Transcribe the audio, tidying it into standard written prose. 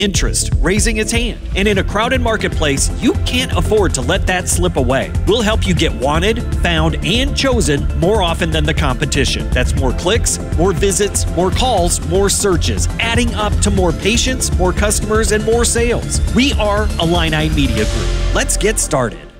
interest raising its hand. And in a crowded marketplace, you can't afford to let that slip away. We'll help you get wanted, found, and chosen more often than the competition. That's more clicks, more visits, more calls, more searches, adding up to more patients, more customers, and more sales. We are Illini Media Group. Let's get started.